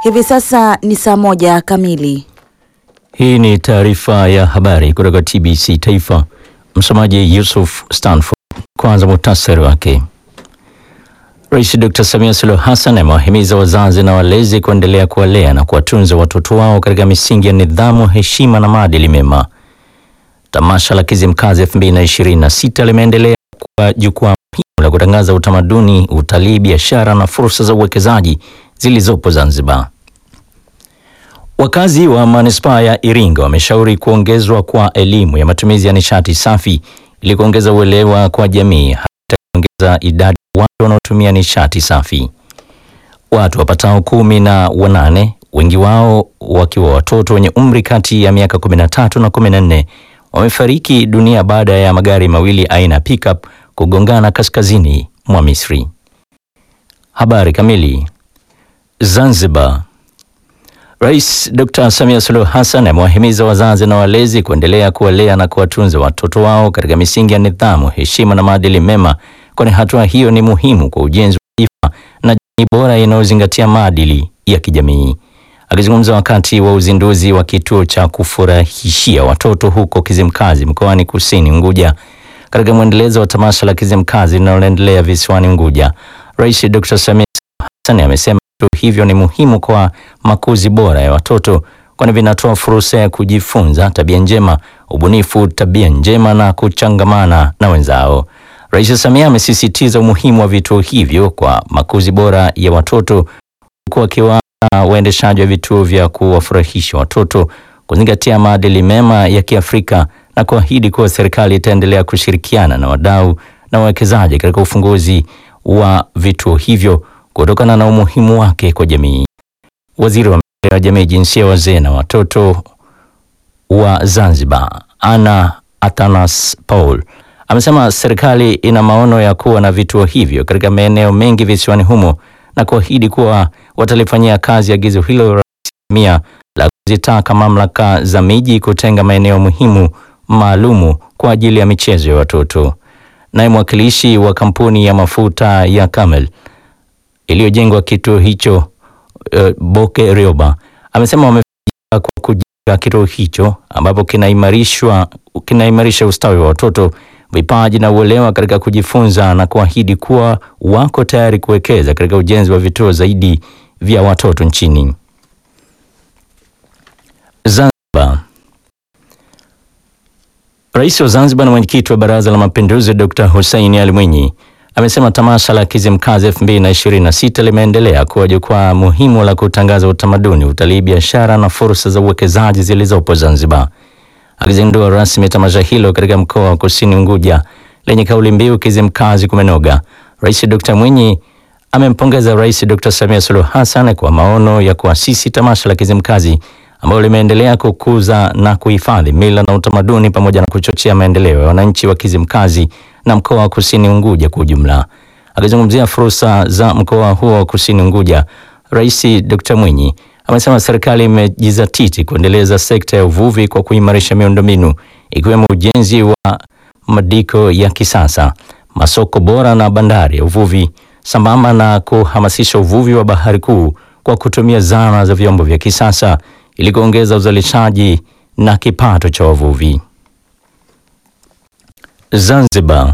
Hivi sasa ni saa 1 kamili. Hii ni taarifa ya habari kutoka TBC Taifa. Msomaji Yusuf Stanford. Kwanza muhtasari wake. Rais Dr. Samia Suluhu Hassan amewahimiza wazazi na walezi kuendelea kuwalea na kuwatunza watoto wao katika misingi ya nidhamu, heshima na maadili mema. Tamasha la Kizimkazi 2026 limeendelea kuwa jukwaa muhimu la kutangaza utamaduni, utalii, biashara na fursa za uwekezaji zilizopo Zanzibar. Wakazi wa manispaa ya Iringa wameshauri kuongezwa kwa elimu ya matumizi ya nishati safi ili kuongeza uelewa kwa jamii, hata kuongeza idadi ya watu wanaotumia nishati safi. Watu wapatao 18, wengi wao wakiwa watoto wenye umri kati ya miaka 13 na 14, wamefariki dunia baada ya magari mawili aina pickup kugongana kaskazini mwa Misri. Habari kamili. Zanzibar. Rais Dr. Samia Suluhu Hassan amewahimiza wazazi na walezi kuendelea kuwalea na kuwatunza watoto wao katika misingi ya nidhamu, heshima na maadili mema, kwani hatua hiyo ni muhimu kwa ujenzi wa taifa na jamii bora inayozingatia maadili ya kijamii. Akizungumza wakati wa uzinduzi wa kituo cha kufurahishia watoto huko Kizimkazi mkoani Kusini Unguja, katika mwendelezo wa tamasha la Kizimkazi linaloendelea visiwani Unguja, Rais Dr. Samia Suluhu Hassan amesema hivyo ni muhimu kwa makuzi bora ya watoto, kwani vinatoa fursa ya kujifunza tabia njema, ubunifu, tabia njema na kuchangamana na wenzao. Rais Samia amesisitiza umuhimu wa vituo hivyo kwa makuzi bora ya watoto, huku akiwa waendeshaji wa vituo vya kuwafurahisha watoto kuzingatia maadili mema ya Kiafrika na kuahidi kuwa serikali itaendelea kushirikiana na wadau na wawekezaji katika ufunguzi wa vituo hivyo kutokana na umuhimu wake kwa jamii. Waziri wa Maendeleo ya Jamii, Jinsia, Wazee na Watoto wa Zanzibar, Anna Atanas Paul, amesema serikali ina maono ya kuwa na vituo hivyo katika maeneo mengi visiwani humo na kuahidi kuwa watalifanyia kazi agizo hilo rasmi la kuzitaka mamlaka za miji kutenga maeneo muhimu maalumu kwa ajili ya michezo ya watoto. Naye mwakilishi wa kampuni ya mafuta ya Camel iliyojengwa kituo hicho, Boke Rioba, amesema wamefanikiwa kwa kujenga kituo hicho ambapo kinaimarisha ustawi wa watoto, vipaji na uelewa katika kujifunza, na kuahidi kuwa wako tayari kuwekeza katika ujenzi wa vituo zaidi vya watoto nchini. Zanzibar. Rais wa Zanzibar na mwenyekiti wa Baraza la Mapinduzi Dr. Hussein Ali Mwinyi amesema tamasha la Kizimkazi 2026 limeendelea kuwa jukwaa muhimu la kutangaza utamaduni, utalii, biashara na fursa za uwekezaji zilizopo Zanzibar. Akizindua rasmi tamasha hilo katika mkoa wa Kusini Unguja lenye kauli mbiu Kizimkazi kumenoga, Rais Dr. Mwinyi amempongeza Rais Dr. Samia Suluhu Hassan kwa maono ya kuasisi tamasha la Kizimkazi ambalo limeendelea kukuza na kuhifadhi mila na utamaduni pamoja na kuchochea maendeleo ya wananchi wa Kizimkazi na mkoa wa Kusini Unguja kwa ujumla. Akizungumzia fursa za mkoa huo wa Kusini Unguja, Rais Dr. Mwinyi amesema serikali imejizatiti kuendeleza sekta ya uvuvi kwa kuimarisha miundombinu ikiwemo ujenzi wa madiko ya kisasa, masoko bora na bandari ya uvuvi, sambamba na kuhamasisha uvuvi wa bahari kuu kwa kutumia zana za vyombo vya kisasa ili kuongeza uzalishaji na kipato cha wavuvi. Zanzibar.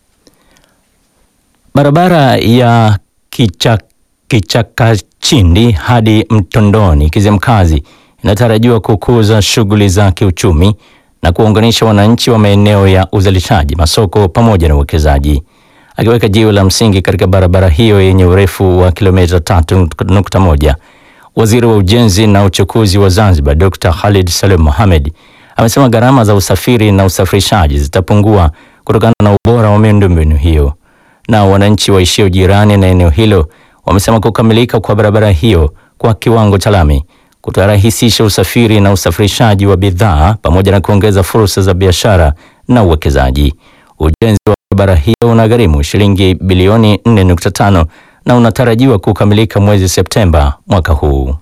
Barabara ya Kichakachindi hadi Mtondoni Kizimkazi inatarajiwa kukuza shughuli za kiuchumi na kuunganisha wananchi wa maeneo ya uzalishaji, masoko pamoja na uwekezaji. Akiweka jiwe la msingi katika barabara hiyo yenye urefu wa kilomita 3.1, Waziri wa Ujenzi na Uchukuzi wa Zanzibar Dr. Khalid Salim Mohamed amesema gharama za usafiri na usafirishaji zitapungua kutokana na ubora wa miundombinu hiyo. Na wananchi waishio jirani na eneo hilo wamesema kukamilika kwa barabara hiyo kwa kiwango cha lami kutarahisisha usafiri na usafirishaji wa bidhaa pamoja na kuongeza fursa za biashara na uwekezaji. Ujenzi wa barabara hiyo unagharimu shilingi bilioni 4.5 na unatarajiwa kukamilika mwezi Septemba mwaka huu.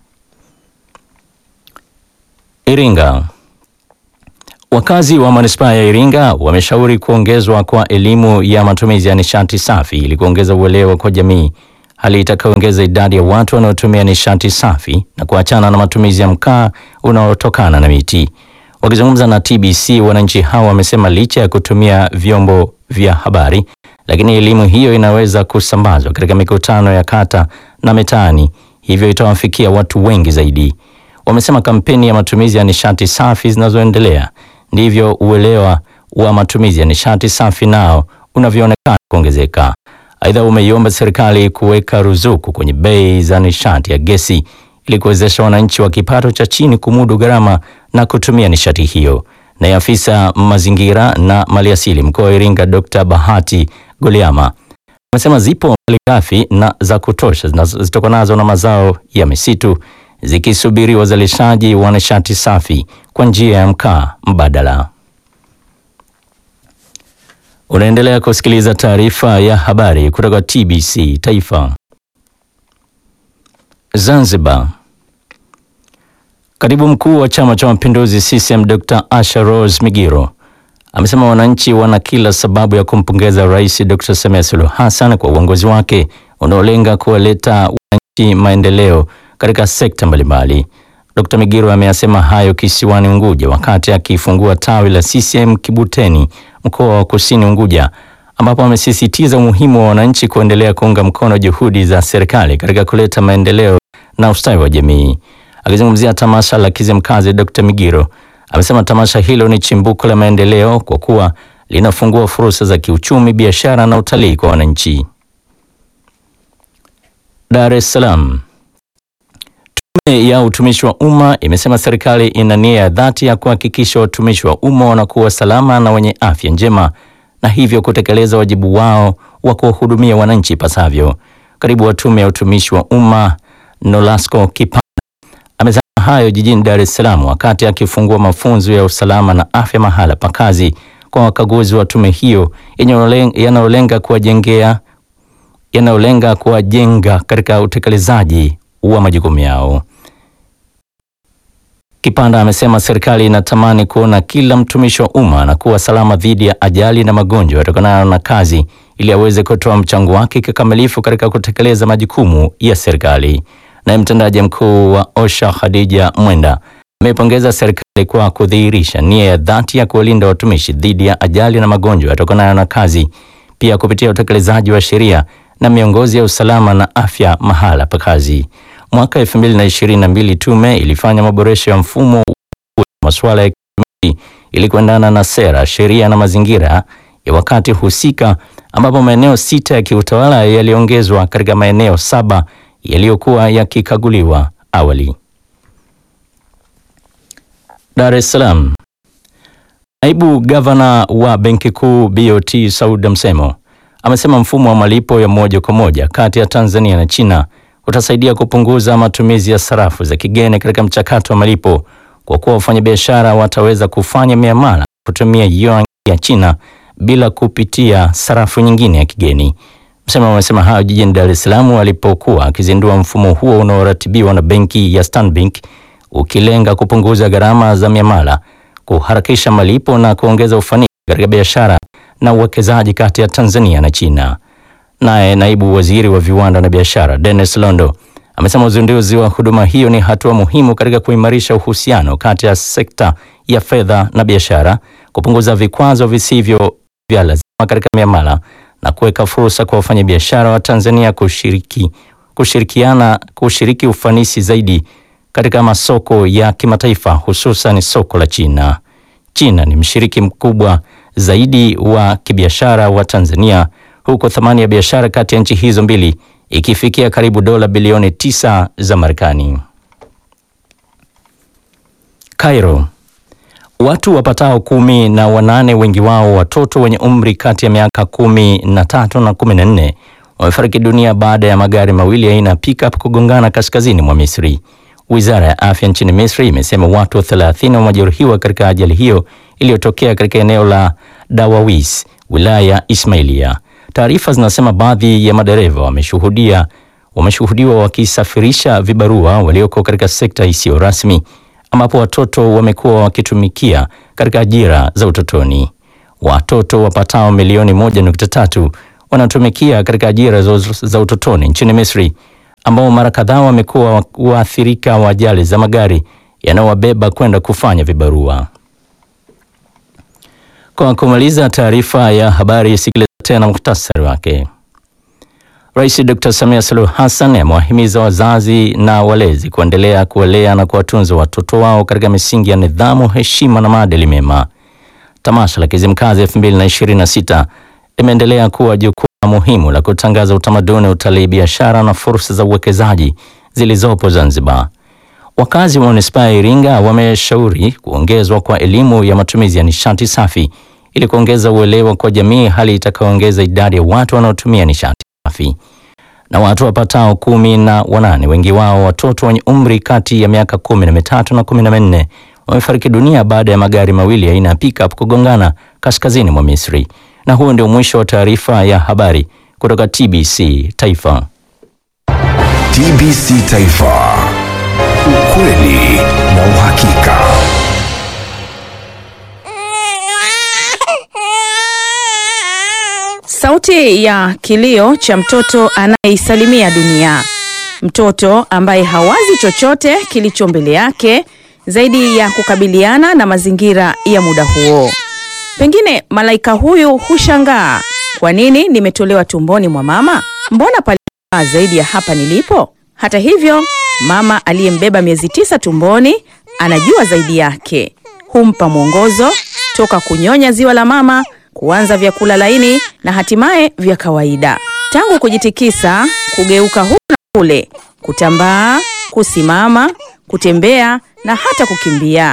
Iringa. Wakazi wa manispaa ya Iringa wameshauri kuongezwa kwa elimu ya matumizi ya nishati safi ili kuongeza uelewa kwa jamii, hali itakayoongeza idadi ya watu wanaotumia nishati safi na kuachana na matumizi ya mkaa unaotokana na miti. Wakizungumza na TBC, wananchi hao wamesema licha ya kutumia vyombo vya habari, lakini elimu hiyo inaweza kusambazwa katika mikutano ya kata na mitaani, hivyo itawafikia watu wengi zaidi. Wamesema kampeni ya matumizi ya nishati safi zinazoendelea ndivyo uelewa wa matumizi ya nishati safi nao unavyoonekana kuongezeka. Aidha, umeiomba serikali kuweka ruzuku kwenye bei za nishati ya gesi ili kuwezesha wananchi wa kipato cha chini kumudu gharama na kutumia nishati hiyo. Na afisa mazingira na maliasili mkoa wa Iringa Dr. Bahati Goliama amesema zipo malighafi na za kutosha zinazotokanazo na mazao ya misitu zikisubiri wazalishaji wa nishati safi kwa njia ya mkaa mbadala. Unaendelea kusikiliza taarifa ya habari kutoka TBC Taifa. Zanzibar. Katibu mkuu wa Chama cha Mapinduzi CCM Dr. Asha Rose Migiro amesema wananchi wana kila sababu ya kumpongeza Rais Dr. Samia Suluhu Hassan kwa uongozi wake unaolenga kuwaleta wananchi maendeleo katika sekta mbalimbali. Dr. Migiro ameyasema hayo kisiwani Unguja wakati akifungua tawi la CCM Kibuteni, mkoa wa Kusini Unguja, ambapo amesisitiza umuhimu wa wananchi kuendelea kuunga mkono juhudi za serikali katika kuleta maendeleo na ustawi wa jamii. Akizungumzia tamasha la Kizimkazi, Dr. Migiro amesema tamasha hilo ni chimbuko la maendeleo kwa kuwa linafungua fursa za kiuchumi, biashara na utalii kwa wananchi. Dar es Salaam. Tume ya utumishi wa umma imesema serikali ina nia ya dhati ya kuhakikisha watumishi wa umma wanakuwa salama na wenye afya njema na hivyo kutekeleza wajibu wao wa kuwahudumia wananchi pasavyo. Katibu wa tume ya utumishi wa umma Nolasco Kipana amesema hayo jijini Dar es Salaam wakati akifungua mafunzo ya usalama na afya mahala pa kazi kwa wakaguzi wa tume hiyo yanayolenga kuwajenga katika utekelezaji wa majukumu yao. Kipanda amesema serikali inatamani kuona kila mtumishi wa umma anakuwa salama dhidi ya ajali na magonjwa yatokanayo na kazi ili aweze kutoa mchango wake kikamilifu katika kutekeleza majukumu ya serikali. Na mtendaji mkuu wa OSHA Khadija Mwenda amepongeza serikali kwa kudhihirisha nia ya dhati ya kuwalinda watumishi dhidi ya ajali na magonjwa yatokanayo na kazi, pia kupitia utekelezaji wa sheria na miongozo ya usalama na afya mahala pa kazi. Mwaka 2022 tume ilifanya maboresho ya mfumo wa masuala ya kijamii ili kuendana na sera, sheria na mazingira ya wakati husika, ambapo maeneo 6 ya kiutawala yaliongezwa katika maeneo 7 yaliyokuwa yakikaguliwa awali. Dar es Salaam. Naibu gavana wa Benki Kuu BOT Sauda Msemo amesema mfumo wa malipo ya moja kwa moja kati ya Tanzania na China utasaidia kupunguza matumizi ya sarafu za kigeni katika mchakato wa malipo kwa kuwa wafanyabiashara wataweza kufanya miamala kutumia yuan ya China bila kupitia sarafu nyingine ya kigeni. Msemo amesema hayo jijini Dar es Salaam alipokuwa akizindua mfumo huo unaoratibiwa na benki ya Stanbic ukilenga kupunguza gharama za miamala, kuharakisha malipo na kuongeza ufanisi katika biashara na uwekezaji kati ya Tanzania na China. Naye naibu waziri wa viwanda na biashara Dennis Londo amesema uzinduzi wa huduma hiyo ni hatua muhimu katika kuimarisha uhusiano kati ya sekta ya fedha na biashara, kupunguza vikwazo visivyo vya lazima katika miamala na kuweka fursa kwa wafanyabiashara wa Tanzania kushiriki ufanisi zaidi katika masoko ya kimataifa, hususan soko la China. China ni mshiriki mkubwa zaidi wa kibiashara wa Tanzania, huko thamani ya biashara kati ya nchi hizo mbili ikifikia karibu dola bilioni 9 za Marekani. Cairo. Watu wapatao 18, wengi wao watoto wenye umri kati ya miaka 13 na 14 wamefariki dunia baada ya magari mawili aina ya pickup kugongana kaskazini mwa Misri. Wizara ya afya nchini Misri imesema watu 30 wamejeruhiwa katika ajali hiyo iliyotokea katika eneo la Dawawis, wilaya ya Ismailia. Taarifa zinasema baadhi ya madereva wameshuhudiwa wakisafirisha vibarua walioko katika sekta isiyo rasmi, ambapo watoto wamekuwa wakitumikia katika ajira za utotoni. Watoto wapatao milioni 1.3 wanatumikia katika ajira za utotoni nchini Misri, ambao mara kadhaa wamekuwa waathirika wa ajali za magari yanayowabeba kwenda kufanya vibarua. Kwa kumaliza taarifa ya habari, sikiliza tena muhtasari wake. Rais Dr. Samia Suluhu Hassan amewahimiza wazazi na walezi kuendelea kuwalea na kuwatunza watoto wao katika misingi ya nidhamu, heshima na maadili mema. Tamasha la Kizimkazi 2026 limeendelea kuwa jukwaa muhimu la kutangaza utamaduni, utalii, biashara na fursa za uwekezaji zilizopo Zanzibar. Wakazi wa Manispaa ya Iringa wameshauri kuongezwa kwa elimu ya matumizi ya nishati safi ili kuongeza uelewa kwa jamii, hali itakayoongeza idadi ya watu wanaotumia nishati safi. Na watu wapatao 18, wengi wao watoto wenye umri kati ya miaka 13 na 14, wamefariki dunia baada ya magari mawili aina ya pickup kugongana kaskazini mwa Misri. Na huo ndio mwisho wa taarifa ya habari kutoka TBC Taifa. TBC Taifa. Ukweli na uhakika. Sauti ya kilio cha mtoto anayeisalimia dunia. Mtoto ambaye hawazi chochote kilicho mbele yake zaidi ya kukabiliana na mazingira ya muda huo. Pengine malaika huyu hushangaa, kwa nini nimetolewa tumboni mwa mama? Mbona palikuwa zaidi ya hapa nilipo? Hata hivyo, mama aliyembeba miezi 9 tumboni anajua zaidi yake. Humpa mwongozo toka kunyonya ziwa la mama, kuanza vyakula laini na hatimaye vya kawaida. Tangu kujitikisa, kugeuka huku na kule, kutambaa, kusimama, kutembea na hata kukimbia.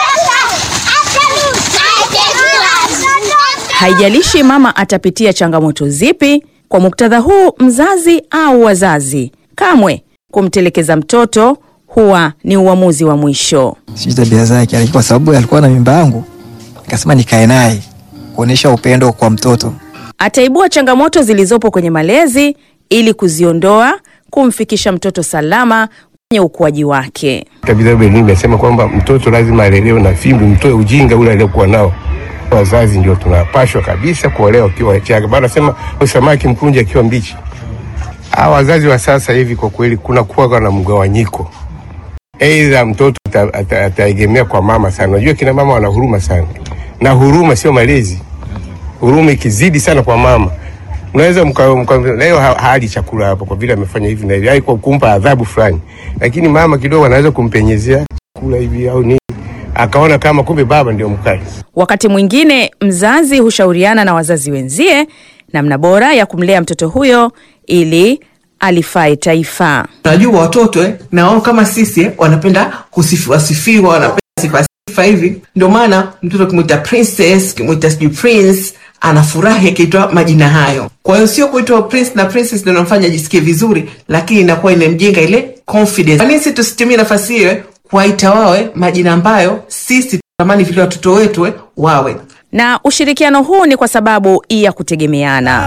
Haijalishi mama atapitia changamoto zipi, kwa muktadha huu mzazi au wazazi, kamwe kumtelekeza mtoto huwa ni uamuzi wa mwisho. Sisi tabia zake, kwa sababu alikuwa na mimba yangu, nikasema nikae naye kuonesha upendo kwa mtoto. Ataibua changamoto zilizopo kwenye malezi ili kuziondoa, kumfikisha mtoto salama kwenye ukuaji wake. Kabisa Beni imesema kwamba mtoto lazima alelewe na fimbo, mtoe ujinga ule aliokuwa nao. Wazazi ndio tunapashwa kabisa kuolewa ukiwa changa. Bado nasema samaki mkunje akiwa mbichi. Hawa wazazi wa sasa hivi kwa kweli kuna kuwa na mgawanyiko. Aidha mtoto ataegemea kwa mama sana. Unajua kina mama wana huruma sana. Na huruma sio malezi. Huruma ikizidi sana kwa mama, unaweza leo hali chakula hapo kwa vile amefanya hivi na hivi, haiko kumpa adhabu fulani. Lakini mama kidogo anaweza kumpenyezea chakula hivi au nini, akaona kama kumbe baba ndio mkali. Wakati mwingine mzazi hushauriana na wazazi wenzie namna bora ya kumlea mtoto huyo ili alifae taifa. Unajua watoto na wao kama sisi wanapenda kusifiwa, wanapenda sifa hivi. Ndio maana mtoto kimuita princess, kimuita prince, anafurahi akiitwa majina hayo. Kwa hiyo sio kuitwa prince na princess ndio inamfanya ajisikie vizuri, lakini inakuwa inamjenga ile confidence. Kwa nini sisi tusitumie nafasi hiyo kuwaita wawe majina ambayo sisi tunatamani vile watoto wetu wawe? Na ushirikiano huu ni kwa sababu ya kutegemeana.